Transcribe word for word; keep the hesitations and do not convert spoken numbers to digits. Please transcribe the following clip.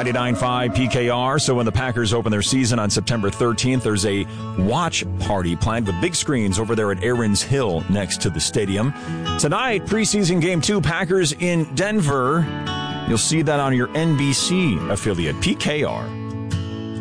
ninety-nine point five P K R. So when the Packers open their season on September thirteenth, there's a watch party planned with big screens over there at Aarons Hill next to the stadium. Tonight, preseason game two, Packers in Denver. You'll see that on your N B C affiliate, P K R.